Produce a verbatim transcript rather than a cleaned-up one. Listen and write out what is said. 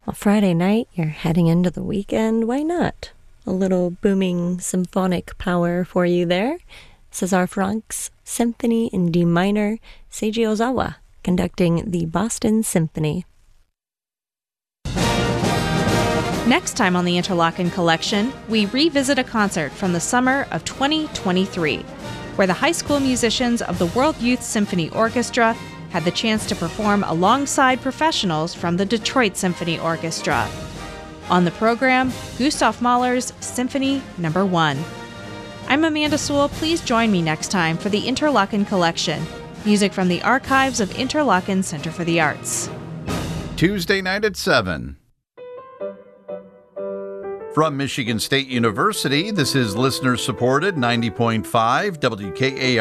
Well, Friday night, you're heading into the weekend. Why not? A little booming symphonic power for you there. Cesar Frank's Symphony in D minor, Seiji Ozawa conducting the Boston Symphony. Next time on the Interlochen Collection, we revisit a concert from the summer of twenty twenty-three, where the high school musicians of the World Youth Symphony Orchestra had the chance to perform alongside professionals from the Detroit Symphony Orchestra. On the program, Gustav Mahler's Symphony Number One. I'm Amanda Sewell. Please join me next time for the Interlochen Collection, music from the archives of Interlochen Center for the Arts. Tuesday night at seven. From Michigan State University, this is listener-supported ninety point five W K A R.